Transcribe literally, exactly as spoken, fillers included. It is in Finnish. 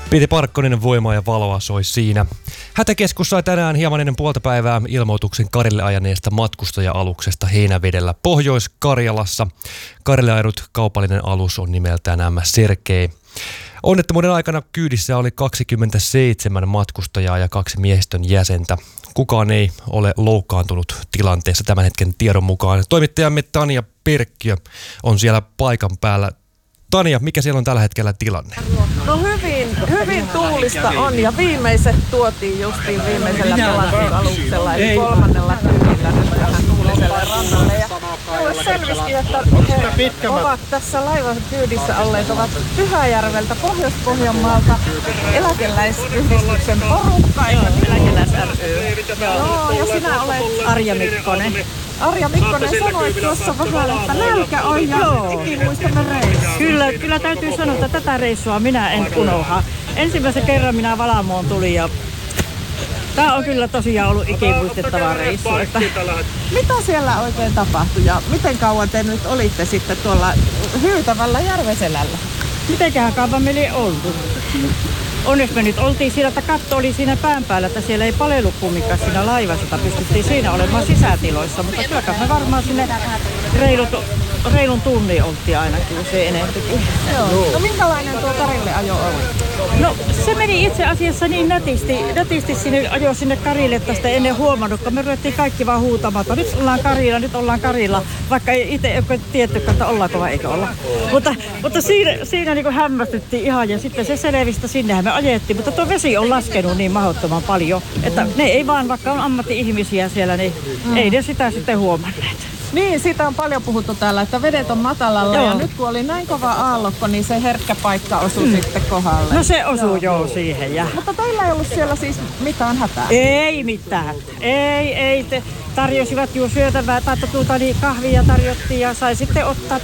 Piti Parkkonen voimaa ja valoa soi siinä. Hätäkeskus sai tänään hieman ennen puolta päivää ilmoituksen Karille ajaneesta matkustaja-aluksesta Heinävedellä Pohjois-Karjalassa. Karille ajanut kaupallinen alus on nimeltään M S Sergei. Onnettomuuden aikana kyydissä oli kaksikymmentäseitsemän matkustajaa ja kaksi miehistön jäsentä. Kukaan ei ole loukkaantunut tilanteessa tämän hetken tiedon mukaan. Toimittajamme Tanja Perkkiö on siellä paikan päällä. Tanja, mikä siellä on tällä hetkellä tilanne? No hyvin, hyvin tuulista on ja viimeiset tuotiin justiin viimeisellä pelastusaluksella eli kolmannella kyydillä nyt tähän tuuliselle rannalle. Ja minulle selvisikin, että he ovat tässä laivan kyydissä olleet, ovat Pyhäjärveltä, Pohjois-Pohjanmaalta, eläkeläisyhdistyksen porukka, eläkeläis ry. Joo, ja sinä olet Arja Mikkonen. Arja Mikkonen sanoi tuossa vähän, että nälkä on ja ikimuistamme reissu. Kyllä, kyllä täytyy sanoa, että tätä reissua minä en unoha. Ensimmäisen kerran minä Valamoon tulin ja tämä on kyllä tosiaan ollut ikimuistettava reissu. Että... Mitä siellä oikein tapahtui ja miten kauan te nyt olitte sitten tuolla hyytävällä Järveselällä? Mitenköhän kauan meillä ei oltu? Onneksi me nyt oltiin siinä, että katto oli siinä pään päällä, että siellä ei palellut kumminkaan siinä laivassa, että pystyttiin siinä olemaan sisätiloissa, mutta kyllä me varmaan sinne reilut, reilun tunnin oltiin ainakin, jos ei enempikin. Joo. No minkälainen tuo Karille ajo oli? No se meni itse asiassa niin nätisti, nätisti sinne, ajo sinne Karille, että sitä ennen huomannut, kun me ruvettiin kaikki vaan huutamaan, että nyt ollaan Karilla, nyt ollaan Karilla, vaikka ei itse ole tiettykään, että ollaanko vai eikö olla. Mutta, mutta siinä, siinä niin kuin hämmästyttiin ihan ja sitten se selvistä sinnehän me ajettiin, mutta tuo vesi on laskenut niin mahdottoman paljon, että ne ei vaan, vaikka on ammatti-ihmisiä siellä, niin mm. ei ne sitä sitten huomanneet. Niin, siitä on paljon puhuttu täällä, että vedet on matalalla. Joo. Ja nyt kun oli näin kova aallokko, niin se herkkä paikka osui mm. sitten kohdalle. No se osuu joo, joo siihen. Ja... Mutta teillä ei ollut siellä siis mitään hätää? Ei mitään. Ei, ei. Te tarjosivat jo syötävää tai tuota, niin kahvia tarjottiin ja sai sitten ottaa